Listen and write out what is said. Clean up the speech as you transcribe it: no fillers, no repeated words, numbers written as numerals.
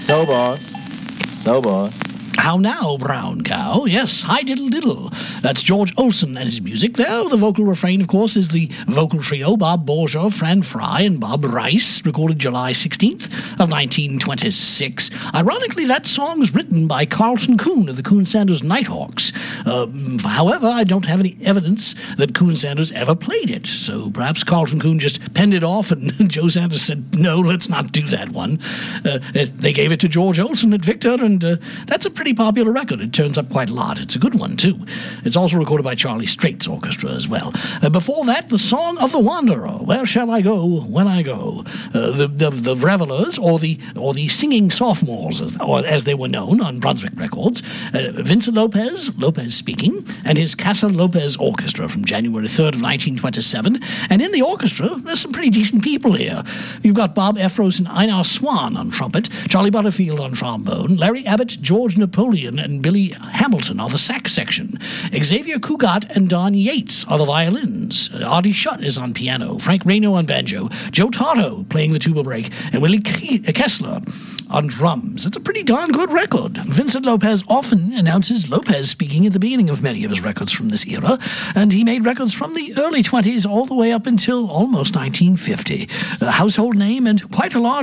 Snowball. Snowball. How now, brown cow? Yes, hi diddle diddle. That's George Olsen and his music there. The vocal refrain, of course, is the vocal trio Bob Borger, Fran Fry, and Bob Rice, recorded July 16th of 1926. Ironically, that song was written by Carlton Coon of the Coon Sanders Nighthawks. However, I don't have any evidence that Coon Sanders ever played it, so perhaps Carlton Coon just penned it off and Joe Sanders said, no, let's not do that one. They gave it to George Olsen at Victor, and that's a pretty popular record. It turns up quite a lot. It's a good one, too. It's also recorded by Charlie Strait's orchestra as well. Before that, the Song of the Wanderer, Where Shall I Go When I Go? The Revelers, or the Singing Sophomores, as they were known on Brunswick Records. Vincent Lopez speaking, and his Casa Lopez Orchestra from January 3rd of 1927. And in the orchestra, there's some pretty decent people here. You've got Bob Efros and Einar Swan on trumpet, Charlie Butterfield on trombone, Larry Abbott, George Napoleon, and Billy Hamilton are the sax section. Xavier Cugat and Don Yates are the violins. Artie Schutt is on piano, Frank Reno on banjo, Joe Tardo playing the tuba break, and Willie Kessler on drums. It's a pretty darn good record. Vincent Lopez often announces Lopez speaking at the beginning of many of his records from this era, and he made records from the early 20s all the way up until almost 1950. A household name and quite a large